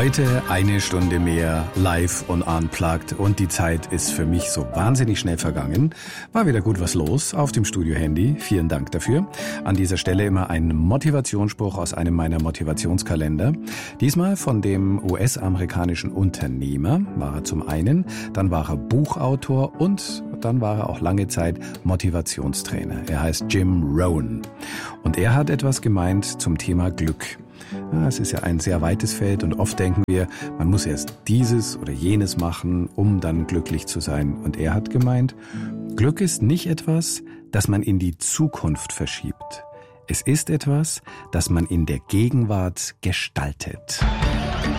Heute eine Stunde mehr live und unplugged und die Zeit ist für mich so wahnsinnig schnell vergangen. War wieder gut was los auf dem Studio-Handy. Vielen Dank dafür. An dieser Stelle immer ein Motivationsspruch aus einem meiner Motivationskalender. Diesmal von dem US-amerikanischen Unternehmer war er zum einen, dann war er Buchautor und dann war er auch lange Zeit Motivationstrainer. Er heißt Jim Rohn und er hat etwas gemeint zum Thema Glück. Ja, es ist ja ein sehr weites Feld und oft denken wir, man muss erst dieses oder jenes machen, um dann glücklich zu sein. Und er hat gemeint, Glück ist nicht etwas, das man in die Zukunft verschiebt. Es ist etwas, das man in der Gegenwart gestaltet.